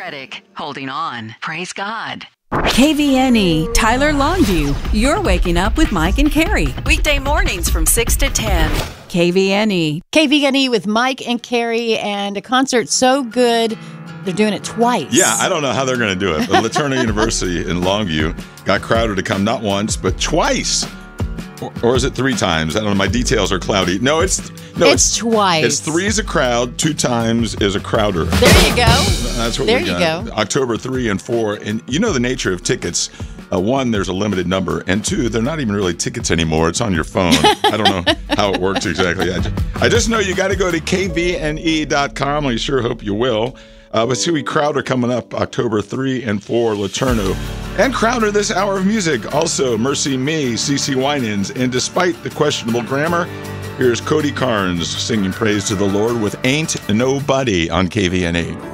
diabetic, holding on. Praise God. KVNE, Tyler Longview. You're waking up with Mike and Carrie. Weekday mornings from 6 to 10. KVNE. KVNE with Mike and Carrie, and a concert so good, they're doing it twice. Yeah, I don't know how they're going to do it. But LeTourneau University in Longview got Crowder to come not once, but twice. Or is it 3 times? I don't know. My details are cloudy. No, it's twice. It's 3 is a crowd, 2 times is a Crowder. There you go. That's what there we got. There you go. October 3 and 4. And you know the nature of tickets. 1, there's a limited number. And 2, they're not even really tickets anymore. It's on your phone. I don't know how it works exactly. I just know you got to go to kvne.com. I sure hope you will. But see, Crowder coming up October 3 and 4, LeTourneau. And Crowder this hour of music. Also, Mercy Me, CeCe Winans. And despite the questionable grammar, here's Cody Carnes singing praise to the Lord with Ain't Nobody on KVNE.